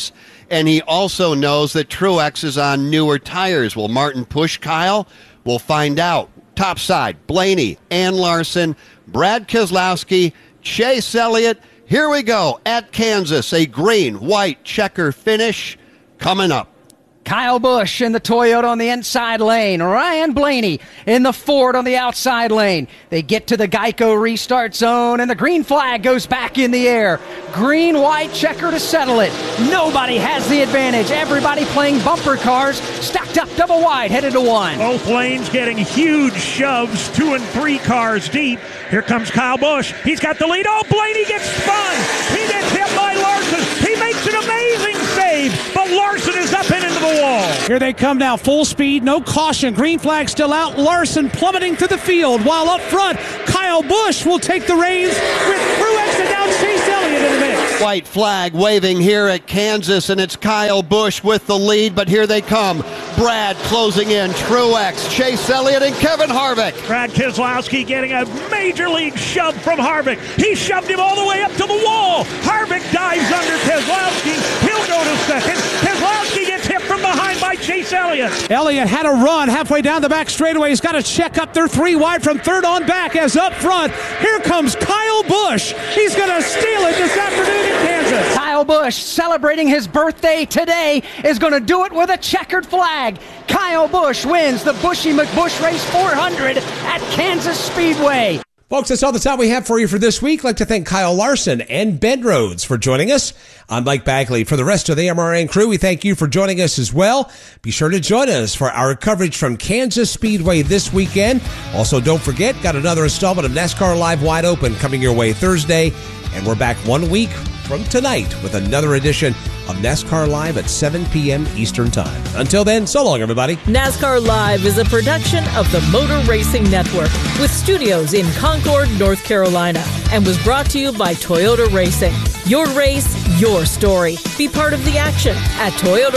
and he also knows that Truex is on newer tires. Will Martin push Kyle? We'll find out. Top side, Blaney, Ann Larson, Brad Keselowski, Chase Elliott. Here we go at Kansas, a green-white checker finish coming up. Kyle Busch in the Toyota on the inside lane. Ryan Blaney in the Ford on the outside lane. They get to the Geico restart zone, and the green flag goes back in the air. Green-white checker to settle it. Nobody has the advantage. Everybody playing bumper cars, stacked up double wide, headed to one. Both lanes getting huge shoves, 2 and 3 cars deep. Here comes Kyle Busch. He's got the lead. Oh, Blaney gets spun. He gets hit by Larson. He makes an amazing save, but Larson is up and into the wall. Here they come now, full speed, no caution. Green flag still out. Larson plummeting through the field, while up front, Kyle Busch will take the reins with Truex and now Chase Elliott in the mix. White flag waving here at Kansas, and it's Kyle Busch with the lead, but here they come. Brad closing in, Truex, Chase Elliott, and Kevin Harvick. Brad Keselowski getting a major league shove from Harvick. He shoved him all the way up to the wall. Harvick dives under Keselowski. He'll go to second. Keselowski gets hit from behind by Chase Elliott. Elliott had a run halfway down the back straightaway. He's got to check up there 3 wide from third on back, as up front, here comes Kyle Busch. He's going to steal it this afternoon in Kansas. Kyle Busch, celebrating his birthday today, is going to do it with a checkered flag. Kyle Busch wins the Bushy McBusch Race 400 at Kansas Speedway. Folks, that's all the time we have for you for this week. I'd like to thank Kyle Larson and Ben Rhodes for joining us. I'm Mike Bagley. For the rest of the MRN crew, we thank you for joining us as well. Be sure to join us for our coverage from Kansas Speedway this weekend. Also, don't forget, got another installment of NASCAR Live Wide Open coming your way Thursday. And we're back 1 week from tonight with another edition of NASCAR Live at 7 p.m. Eastern Time. Until then, so long, everybody. NASCAR Live is a production of the Motor Racing Network with studios in Concord, North Carolina, and was brought to you by Toyota Racing. Your race, your story. Be part of the action at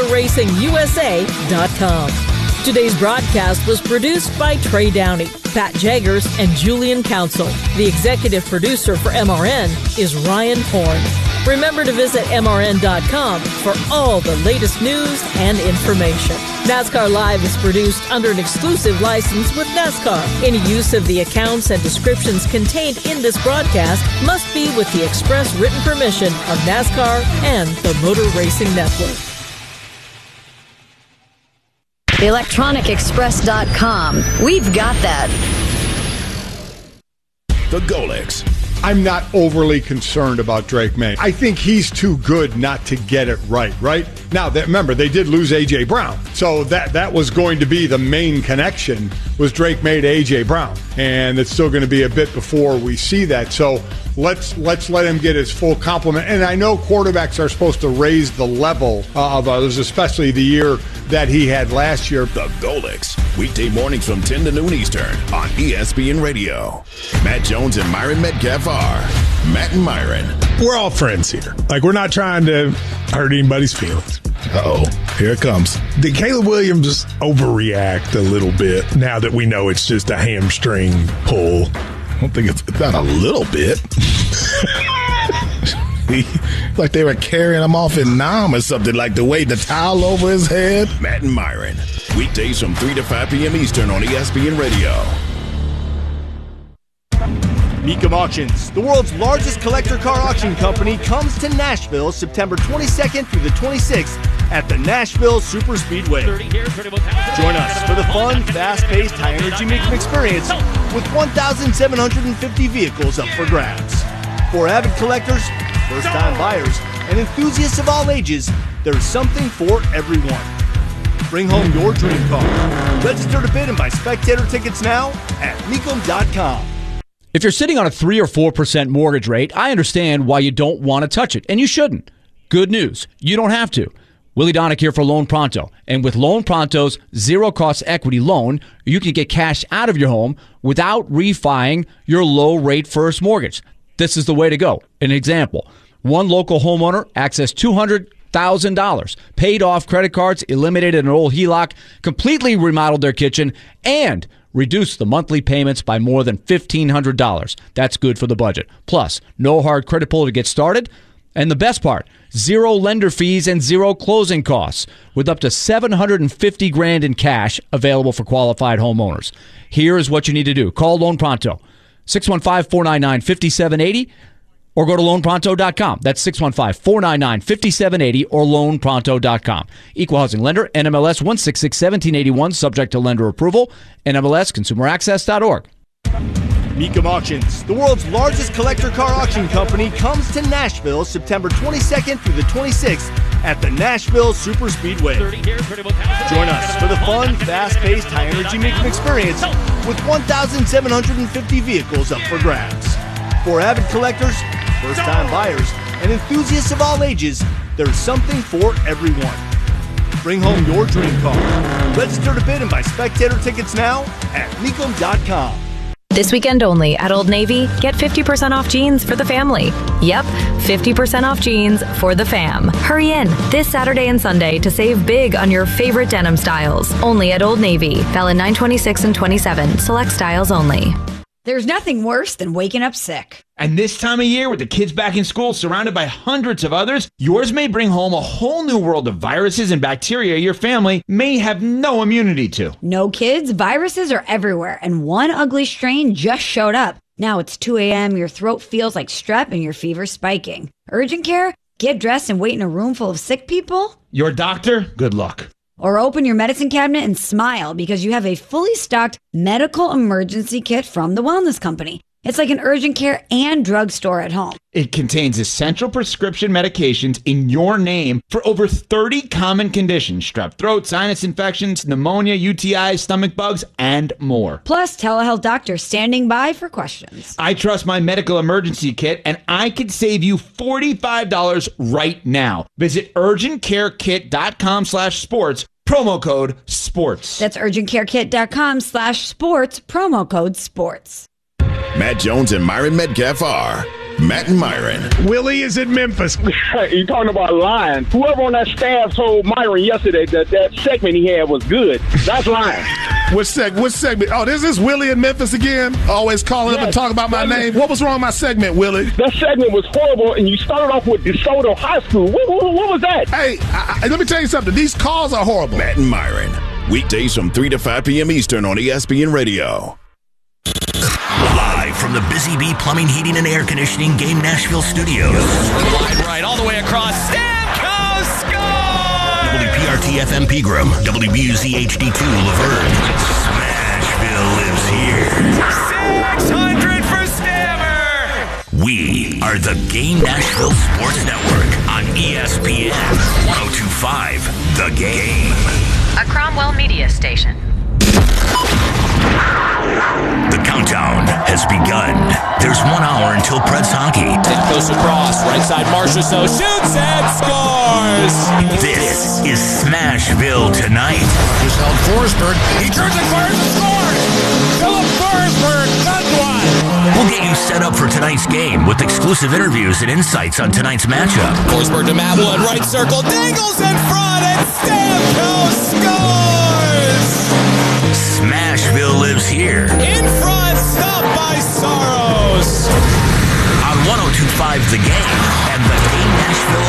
ToyotaRacingUSA.com. Today's broadcast was produced by Trey Downey, Pat Jaggers, and Julian Council. The executive producer for MRN is Ryan Horn. Remember to visit MRN.com for all the latest news and information. NASCAR Live is produced under an exclusive license with NASCAR. Any use of the accounts and descriptions contained in this broadcast must be with the express written permission of NASCAR and the Motor Racing Network. ElectronicExpress.com. We've got that. The Golix. I'm not overly concerned about Drake May. I think he's too good not to get it right? Now, remember, they did lose A.J. Brown. So that was going to be the main connection, was Drake May to A.J. Brown. And it's still going to be a bit before we see that. So let's let him get his full complement. And I know quarterbacks are supposed to raise the level of others, especially the year that he had last year. The Golix. Weekday mornings from 10 to noon Eastern on ESPN Radio. Matt Jones and Myron Metcalf are Matt and Myron. We're all friends here. We're not trying to hurt anybody's feelings. Uh-oh, here it comes. Did Caleb Williams overreact a little bit now that we know it's just a hamstring pull? I don't think it's not a little bit. Like they were carrying him off in Nam or something, like the way the towel over his head. Matt and Myron. Weekdays from 3 to 5 p.m. Eastern on ESPN Radio. Mecum Auctions, the world's largest collector car auction company, comes to Nashville September 22nd through the 26th at the Nashville Super Speedway. Join us for the fun, fast-paced, high-energy Mecum experience with 1,750 vehicles up for grabs. For avid collectors, first-time buyers, and enthusiasts of all ages, there's something for everyone. Bring home your dream car. Register to bid and buy spectator tickets now at Mecum.com. If you're sitting on a 3 or 4% mortgage rate, I understand why you don't want to touch it, and you shouldn't. Good news, you don't have to. Willie Donick here for Loan Pronto. And with Loan Pronto's zero-cost equity loan, you can get cash out of your home without refining your low-rate first mortgage. This is the way to go. An example, one local homeowner accessed $200,000, paid off credit cards, eliminated an old HELOC, completely remodeled their kitchen, and reduced the monthly payments by more than $1,500. That's good for the budget. Plus, no hard credit pull to get started. And the best part, 0 lender fees, and 0 closing costs, with up to $750,000 in cash available for qualified homeowners. Here is what you need to do. Call Loan Pronto, 615-499-5780, or go to loanpronto.com. That's 615-499-5780 or loanpronto.com. Equal housing lender, NMLS 1661781, subject to lender approval, NMLSconsumeraccess.org. Mecum Auctions, the world's largest collector car auction company, comes to Nashville September 22nd through the 26th at the Nashville Super Speedway. Join us for the fun, fast-paced, high-energy Mecum experience with 1,750 vehicles up for grabs. For avid collectors, first-time buyers, and enthusiasts of all ages, there's something for everyone. Bring home your dream car. Register to bid and buy spectator tickets now at Mecum.com. This weekend only at Old Navy, get 50% off jeans for the family. Yep, 50% off jeans for the fam. Hurry in this Saturday and Sunday to save big on your favorite denim styles. Only at Old Navy. Valid 9/26 and 27. Select styles only. There's nothing worse than waking up sick. And this time of year, with the kids back in school, surrounded by hundreds of others, yours may bring home a whole new world of viruses and bacteria your family may have no immunity to. No, kids, viruses are everywhere, and one ugly strain just showed up. Now it's 2 a.m., your throat feels like strep, and your fever's spiking. Urgent care? Get dressed and wait in a room full of sick people? Your doctor? Good luck. Or open your medicine cabinet and smile because you have a fully stocked medical emergency kit from the Wellness Company. It's like an urgent care and drugstore at home. It contains essential prescription medications in your name for over 30 common conditions: strep throat, sinus infections, pneumonia, UTIs, stomach bugs, and more. Plus, telehealth doctors standing by for questions. I trust my medical emergency kit, and I could save you $45 right now. Visit urgentcarekit.com/sports, promo code SPORTS. That's urgentcarekit.com/sports, promo code SPORTS. Matt Jones and Myron Metcalf are Matt and Myron. Willie is in Memphis. You're talking about lying. Whoever on that staff told Myron yesterday that segment he had was good. That's lying. Which segment? Oh, this is Willie in Memphis again? Always calling up and talking about my name. What was wrong with my segment, Willie? That segment was horrible, and you started off with DeSoto High School. What was that? Hey, let me tell you something. These calls are horrible. Matt and Myron. Weekdays from 3 to 5 p.m. Eastern on ESPN Radio. Live from the Busy Bee Plumbing, Heating, and Air Conditioning Game Nashville studios. Wide right, all the way across. Stamkos scores! WPRT FM Pegram, WBUZ HD2 Laverne. Smashville lives here. 600 for Stammer! We are the Game Nashville Sports Network on ESPN 102.5 The Game. A Cromwell Media Station. The countdown has begun. There's 1 hour until Preds hockey. Goes across, right side Marchessault shoots and scores! This is Smashville tonight. Just held Forsberg. He turns it first and scores! Philip Forsberg, that's one! We'll get you set up for tonight's game with exclusive interviews and insights on tonight's matchup. Forsberg to Matt Wood, right circle, dangles in front, and Stamkos scores! Smashville lives here. In front, stopped by Saros. On 102.5 The Game and the Game Nashville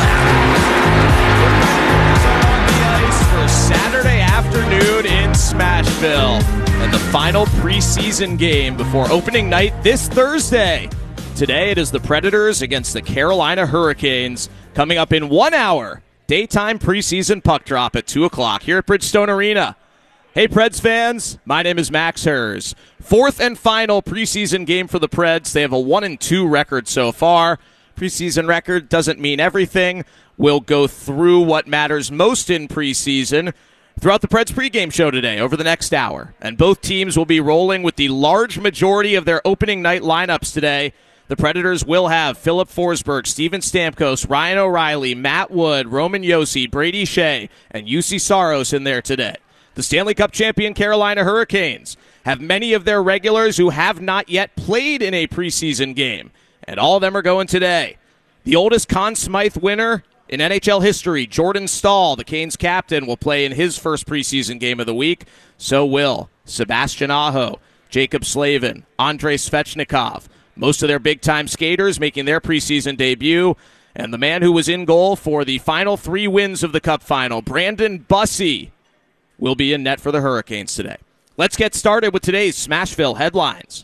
app. On the ice for Saturday afternoon in Smashville. And the final preseason game before opening night this Thursday. Today it is the Predators against the Carolina Hurricanes. Coming up in 1 hour. Daytime preseason puck drop at 2 o'clock here at Bridgestone Arena. Hey, Preds fans, my name is Max Hers. Fourth and final preseason game for the Preds. They have a 1-2 record so far. Preseason record doesn't mean everything. We'll go through what matters most in preseason throughout the Preds pregame show today over the next hour. And both teams will be rolling with the large majority of their opening night lineups today. The Predators will have Philip Forsberg, Steven Stamkos, Ryan O'Reilly, Matt Wood, Roman Josi, Brady Shea, and Juuse Saros in there today. The Stanley Cup champion Carolina Hurricanes have many of their regulars who have not yet played in a preseason game, and all of them are going today. The oldest Conn Smythe winner in NHL history, Jordan Staal, the Canes captain, will play in his first preseason game of the week. So will Sebastian Aho, Jacob Slavin, Andrei Svechnikov. Most of their big-time skaters making their preseason debut. And the man who was in goal for the final 3 wins of the Cup final, Brandon Bussey, will be in net for the Hurricanes today. Let's get started with today's Smashville headlines.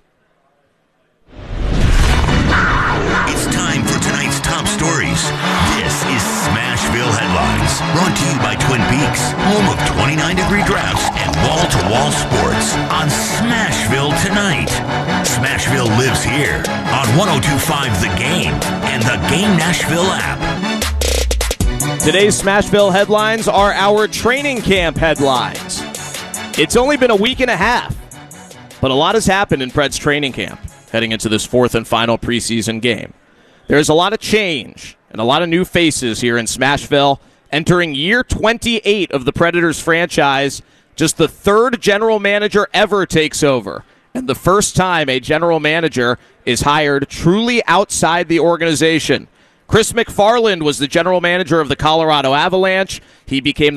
It's time for tonight's top stories. This is Smashville Headlines, brought to you by Twin Peaks, home of 29-degree drafts and wall-to-wall sports on Smashville Tonight. Smashville lives here on 102.5 The Game and the Game Nashville app. Today's Smashville headlines are our training camp headlines. It's only been a week and a half, but a lot has happened in Pred's training camp heading into this 4th and final preseason game. There's a lot of change and a lot of new faces here in Smashville, entering year 28 of the Predators franchise. Just the 3rd general manager ever takes over, and the first time a general manager is hired truly outside the organization. Chris McFarland was the general manager of the Colorado Avalanche. He became